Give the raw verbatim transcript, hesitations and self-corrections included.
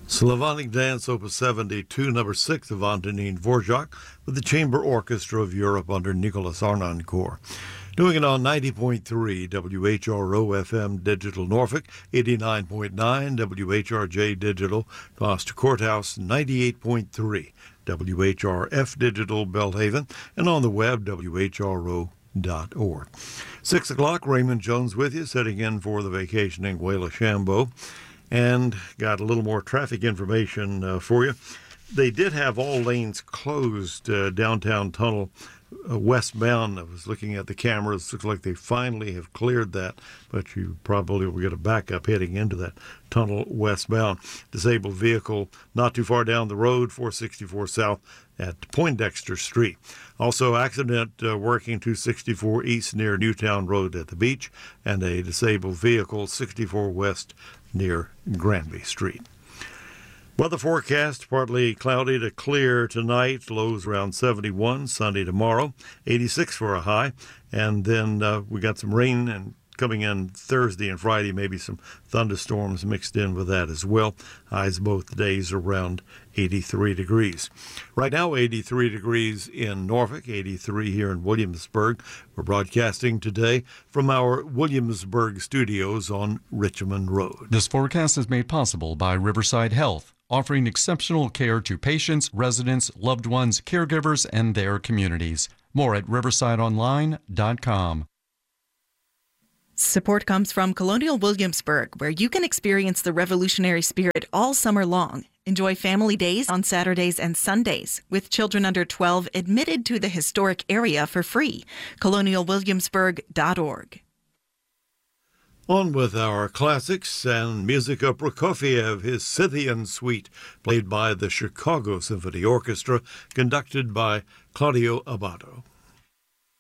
Slavonic Dance, Opus seventy-two, number six of Antonin Dvorak, with the Chamber Orchestra of Europe under Nicolas Harnoncourt. Doing it on ninety point three W H R O F M Digital Norfolk, eighty-nine point nine W H R J Digital Gloucester Courthouse, ninety-eight point three W H R F Digital Belhaven, and on the web, W H R O dot org. Six o'clock, Raymond Jones with you, setting in for the vacationing Wayla Shambo. And got a little more traffic information uh, for you. They did have all lanes closed uh, downtown tunnel uh, westbound. I was looking at the cameras. Looks like they finally have cleared that, but you probably will get a backup heading into that tunnel westbound. Disabled vehicle not too far down the road, four sixty-four South at Poindexter Street. Also, accident uh, working two sixty-four East near Newtown Road at the beach, and a disabled vehicle sixty-four West near Granby Street. Weather forecast, partly cloudy to clear tonight, lows around seventy-one, Sunday tomorrow, eighty-six for a high, and then uh, we got some rain and coming in Thursday and Friday, maybe some thunderstorms mixed in with that as well. Highs both days around eighty-three degrees. Right now, eighty-three degrees in Norfolk, eighty-three here in Williamsburg. We're broadcasting today from our Williamsburg studios on Richmond Road. This forecast is made possible by Riverside Health, offering exceptional care to patients, residents, loved ones, caregivers, and their communities. More at riverside online dot com. Support comes from Colonial Williamsburg, where you can experience the revolutionary spirit all summer long. Enjoy family days on Saturdays and Sundays, with children under twelve admitted to the historic area for free. colonial williamsburg dot org. On with our classics and music of Prokofiev, his Scythian Suite, played by the Chicago Symphony Orchestra, conducted by Claudio Abbado.